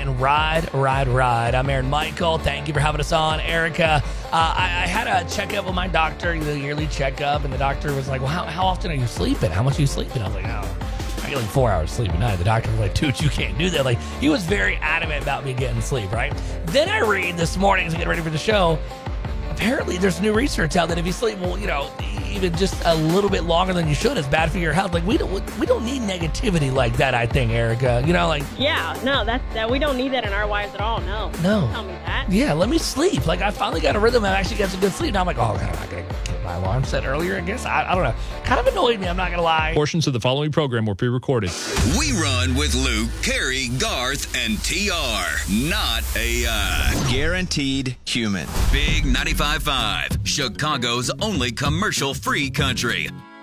and ride. I'm Aaron Michael. Thank you for having us on. Erica, I had a checkup with my doctor, the yearly checkup, and the doctor was like, well, how often are you sleeping? How much are you sleeping? I was like, I get like 4 hours sleep a night. The doctor was like, dude, you can't do that. Like, he was very adamant about me getting sleep, right? Then I read this morning as I get ready for the show, apparently there's new research out that if you sleep, well, even just a little bit longer than you should, it's bad for your health. Like, we don't need negativity like that, I think, Erica. Yeah, no, that we don't need that in our lives at all. No. No. Tell me that. Yeah, let me sleep. Like, I finally got a rhythm. I actually got some good sleep. Now I'm like, oh, God, I'm not going to get my alarm set earlier, I guess. I don't know. Kind of annoyed me, I'm not going to lie. Portions of the following program were pre-recorded. We run with Luke, Carrie, Garth, and TR. Not AI. Guaranteed human. Big 95.5, Chicago's only commercial-free country.